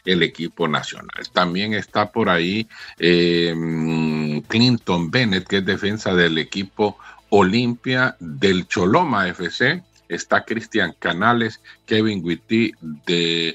el equipo nacional. También está por ahí Clinton Bennett, que es defensa del equipo Olimpia del Choloma FC. Está Cristian Canales, Kevin Witty de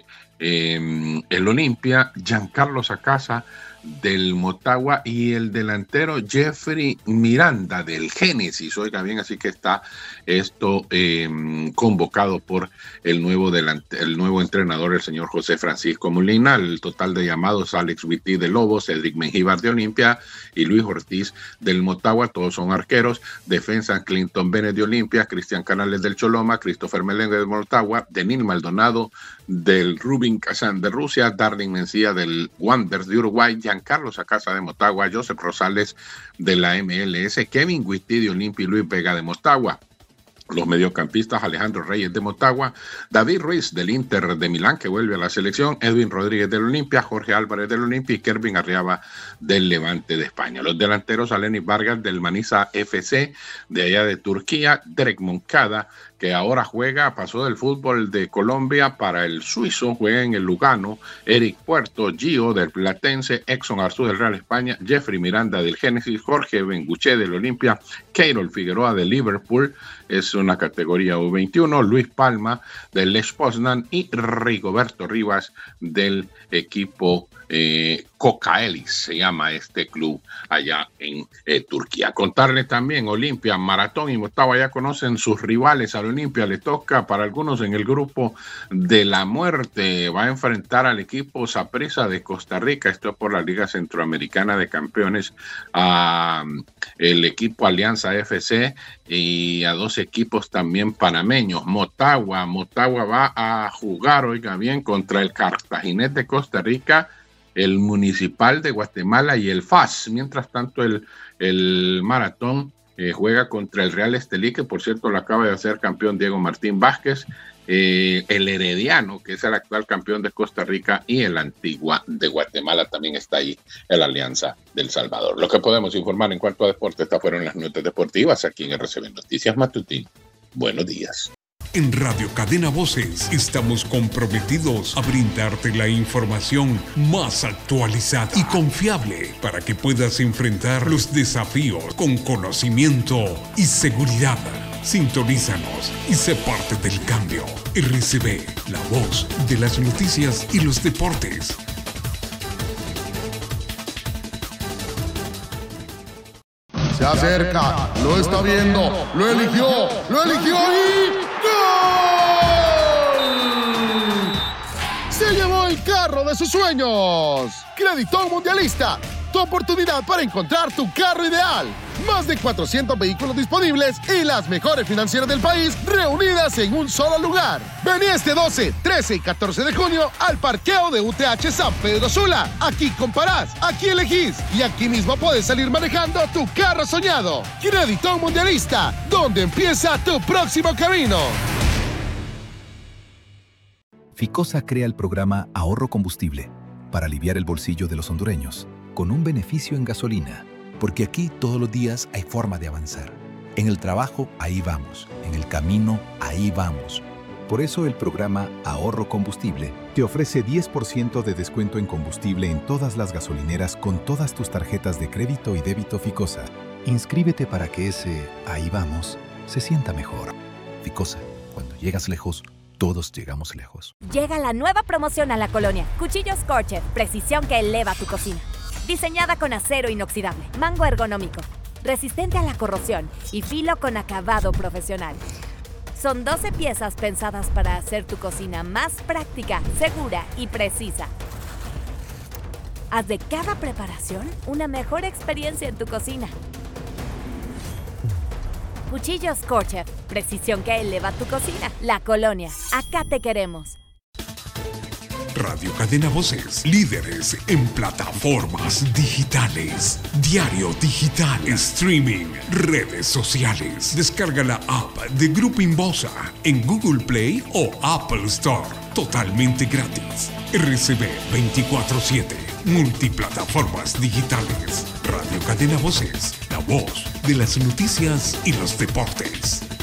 el Olimpia, Giancarlo Sacasa del Motagua y el delantero Jeffrey Miranda del Génesis. Oiga bien, así que está esto convocado por el nuevo entrenador, el señor José Francisco Molina. El total de llamados: Alex Witty de Lobos, Cedric Mengíbar de Olimpia y Luis Ortiz del Motagua. Todos son arqueros. Defensa: Clinton Bennett de Olimpia, Cristian Canales del Choloma, Christopher Melengue del Motagua, Denis Maldonado del Rubin Kazán de Rusia, Darling Mencía del Wanderers de Uruguay, Giancarlo Sacasa de Motagua, Joseph Rosales de la MLS, Kevin Witty de Olimpia y Luis Vega de Motagua. Los mediocampistas: Alejandro Reyes de Motagua, David Ruiz del Inter de Milán, que vuelve a la selección, Edwin Rodríguez del Olimpia, Jorge Álvarez del Olimpia y Kervin Arriaba del Levante de España. Los delanteros: Alenis Vargas del Manisa FC de allá de Turquía, Derek Moncada, que ahora pasó del fútbol de Colombia para el suizo, juega en el Lugano, Eric Puerto, Gio del Platense, Exxon Arzú del Real España, Jeffrey Miranda del Génesis, Jorge Benguché del Olimpia, Keirol Figueroa de Liverpool, es una categoría U21, Luis Palma del Lech Poznan y Rigoberto Rivas del equipo Kocaelis, se llama este club allá en Turquía. Contarles también: Olimpia, Maratón y Motagua ya conocen sus rivales. Al Olimpia le toca, para algunos, en el grupo de la muerte. Va a enfrentar al equipo Saprissa de Costa Rica, esto es por la Liga Centroamericana de Campeones, a el equipo Alianza FC y a dos equipos también panameños. Motagua va a jugar, oiga bien, contra el Cartaginés de Costa Rica, el Municipal de Guatemala y el FAS. Mientras tanto, el Maratón juega contra el Real Estelí, que por cierto lo acaba de hacer campeón Diego Martín Vázquez, el Herediano, que es el actual campeón de Costa Rica, y el Antigua de Guatemala. También está ahí el Alianza del Salvador. Lo que podemos informar en cuanto a deporte, estas fueron las notas deportivas aquí en RCB Noticias Matutín. Buenos días. En Radio Cadena Voces estamos comprometidos a brindarte la información más actualizada y confiable para que puedas enfrentar los desafíos con conocimiento y seguridad. Sintonízanos y sé parte del cambio. RCB, la voz de las noticias y los deportes. Se acerca, lo está viendo, lo eligió y ¡gol! Se llevó el carro de sus sueños. Creditón Mundialista, tu oportunidad para encontrar tu carro ideal. Más de 400 vehículos disponibles y las mejores financieras del país reunidas en un solo lugar. Vení este 12, 13 y 14 de junio al parqueo de UTH San Pedro Sula. Aquí comparás, aquí elegís y aquí mismo puedes salir manejando tu carro soñado. Creditón Mundialista, donde empieza tu próximo camino. Ficosa crea el programa Ahorro Combustible para aliviar el bolsillo de los hondureños, con un beneficio en gasolina. Porque aquí todos los días hay forma de avanzar. En el trabajo, ahí vamos. En el camino, ahí vamos. Por eso el programa Ahorro Combustible te ofrece 10% de descuento en combustible en todas las gasolineras con todas tus tarjetas de crédito y débito Ficosa. Inscríbete para que ese ahí vamos se sienta mejor. Ficosa, cuando llegas lejos, todos llegamos lejos. Llega la nueva promoción a la colonia. Cuchillos Scorcher, precisión que eleva tu cocina. Diseñada con acero inoxidable, mango ergonómico, resistente a la corrosión y filo con acabado profesional. Son 12 piezas pensadas para hacer tu cocina más práctica, segura y precisa. Haz de cada preparación una mejor experiencia en tu cocina. Cuchillos Scorcher, precisión que eleva tu cocina. La colonia, acá te queremos. Radio Cadena Voces, líderes en plataformas digitales, diario digital, streaming, redes sociales. Descarga la app de Grupo Inbosa en Google Play o Apple Store, totalmente gratis. RCB 24/7, multiplataformas digitales. Radio Cadena Voces, la voz de las noticias y los deportes.